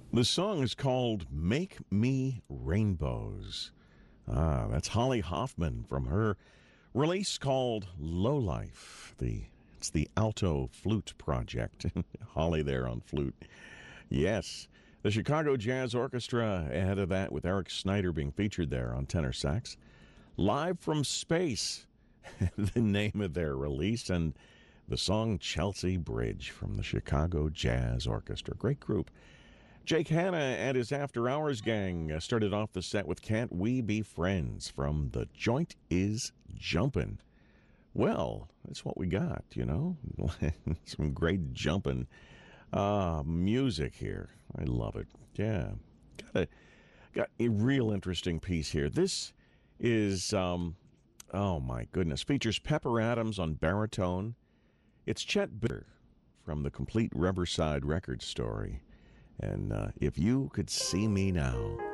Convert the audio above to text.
The song is called Make Me Rainbows. That's Holly Hoffman from her release called Low Life. It's the alto flute project. Holly there on flute. Yes. The Chicago Jazz Orchestra ahead of that with Eric Snyder being featured there on tenor sax. Live from Space, the name of their release, and the song Chelsea Bridge from the Chicago Jazz Orchestra. Great group. Jake Hanna and his After Hours gang started off the set with Can't We Be Friends from The Joint Is Jumpin'. Well, that's what we got, you know. Some great jumping music here. I love it. Yeah. Got a real interesting piece here. This is, oh my goodness, features Pepper Adams on baritone. It's Chet Bitter from the complete Riverside Records story. And If You Could See Me Now.